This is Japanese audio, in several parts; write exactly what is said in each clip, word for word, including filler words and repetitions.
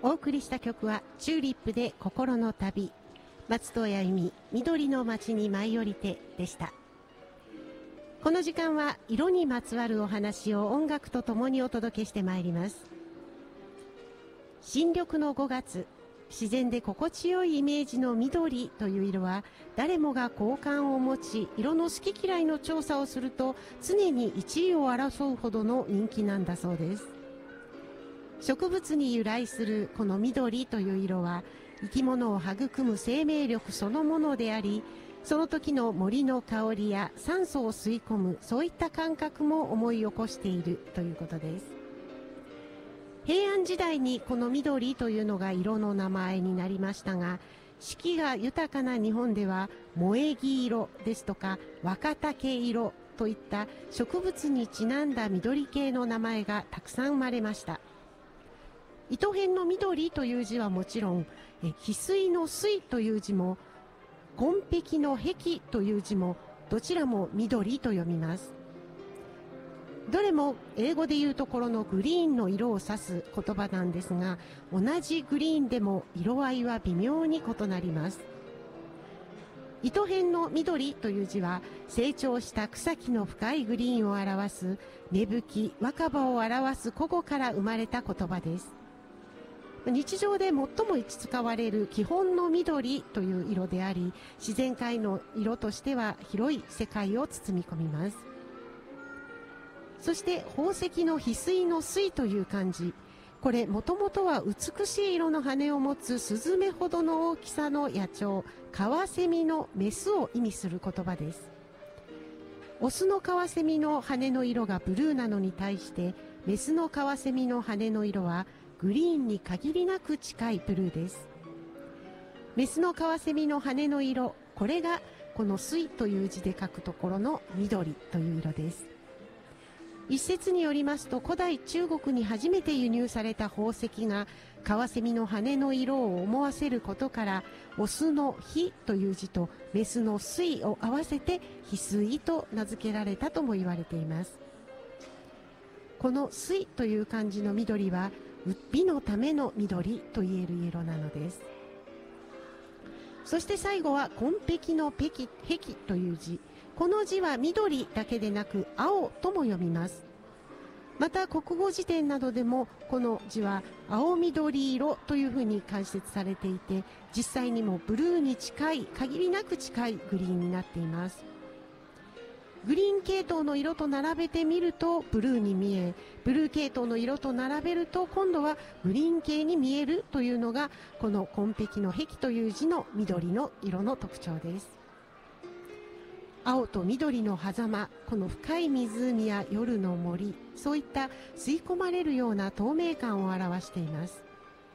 お送りした曲はチューリップで心の旅、松任谷由実、緑の街に舞い降りてでした。この時間は色にまつわるお話を音楽とともにお届けしてまいります。新緑のごがつ、自然で心地よいイメージの緑という色は誰もが好感を持ち、色の好き嫌いの調査をすると常にいちいを争うほどの人気なんだそうです。植物に由来するこの緑という色は生き物を育む生命力そのものであり、その時の森の香りや酸素を吸い込む、そういった感覚も思い起こしているということです。平安時代にこの緑というのが色の名前になりましたが、四季が豊かな日本では萌木色ですとか若竹色といった植物にちなんだ緑系の名前がたくさん生まれました。糸辺の緑という字はもちろん、え翡翠の翠という字も、紺碧の碧という字も、どちらも緑と読みます。どれも英語でいうところのグリーンの色を指す言葉なんですが、同じグリーンでも色合いは微妙に異なります。糸辺の緑という字は成長した草木の深いグリーンを表す芽吹き若葉を表す古語から生まれた言葉です。日常で最も使われる基本の緑という色であり、自然界の色としては広い世界を包み込みます。そして宝石の翡翠の翠という漢字、これもともとは美しい色の羽を持つスズメほどの大きさの野鳥、カワセミのメスを意味する言葉です。オスのカワセミの羽の色がブルーなのに対して、メスのカワセミの羽の色はグリーンに限りなく近いブルーです。メスのカワセミの羽の色、これがこの翠という字で書くところの緑という色です。一説によりますと、古代中国に初めて輸入された宝石がカワセミの羽の色を思わせることから、オスの翡という字とメスの翠を合わせて翡翠と名付けられたとも言われています。この翠という漢字の緑は美のための緑と言える色なのです。そして最後は紺碧の碧という字、この字は緑だけでなく青とも読みます。また国語辞典などでもこの字は青緑色というふうに解説されていて、実際にもブルーに近い、限りなく近いグリーンになっています。グリーン系統の色と並べてみるとブルーに見え、ブルー系統の色と並べると今度はグリーン系に見えるというのが、この紺碧の碧という字の緑の色の特徴です。青と緑の狭間、この深い湖や夜の森、そういった吸い込まれるような透明感を表しています。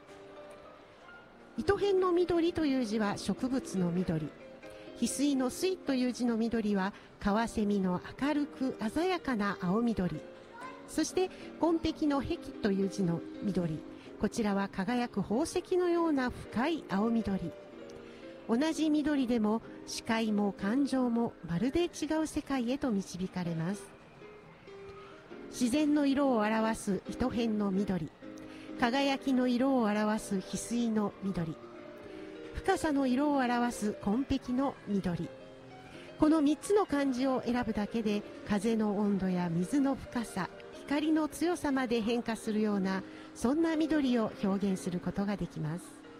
糸辺の緑という字は植物の緑、翡翠の翠という字の緑はカワセミの明るく鮮やかな青緑、そして紺碧の碧という字の緑、こちらは輝く宝石のような深い青緑。同じ緑でも視界も感情もまるで違う世界へと導かれます。自然の色を表す糸辺の緑、輝きの色を表す翡翠の緑、深さの色を表す紺碧の緑、このみっつの漢字を選ぶだけで風の温度や水の深さ、光の強さまで変化するような、そんな緑を表現することができます。